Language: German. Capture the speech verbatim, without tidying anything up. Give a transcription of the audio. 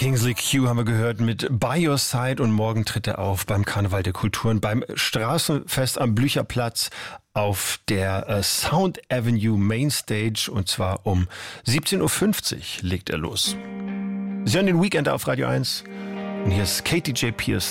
Kingsley Q haben wir gehört mit By Your Side und morgen tritt er auf beim Karneval der Kulturen, beim Straßenfest am Blücherplatz auf der äh, Sound Avenue Mainstage und zwar um siebzehn Uhr fünfzig legt er los. Sie hören den Weekend auf Radio eins und hier ist Katy J. Pearson.